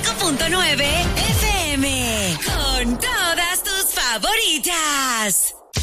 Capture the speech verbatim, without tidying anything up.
cinco punto nueve F M. Con todas tus favoritas.